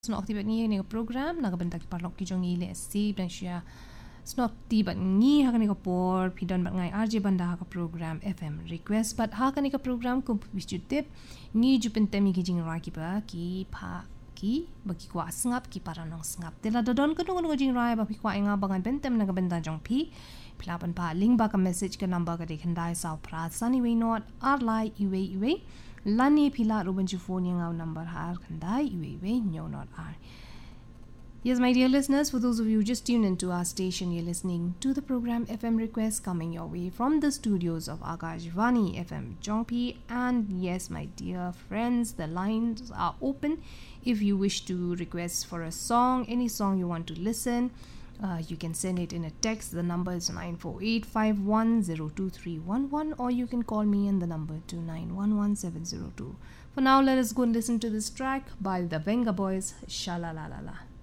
Snok tiba ni ni program nagabenta ki parlok ki jong ile si bensya snok tiba ni ha ka por pidon bat ngai RJ banda ha ka program FM request but ha ka program kum bisutip ni jupen temi ki jing ra ki ba ki pha ki ba ki kwa sngap ki paranong sngap tela dodon ko dong jing ra ba ki kwa inga bangan bentem nagabenta jong pi plapan pa link ba ka message ka number ka dekhan dai saw pra sunny way not arlai iwe Lani pila ruben phone yang our number har khandai iwe no not are. Yes, my dear listeners, for those of you who just tuned into our station, you're listening to the program FM Request coming your way from the studios of Akashvani FM Jongpi. And yes, my dear friends, the lines are open. If you wish to request for a song, any song you want to listen, you can send it in a text. The number is 94851023111, or you can call me on the number 2911 For now, let us go and listen to this track by the Venga Boys, Shalalalala.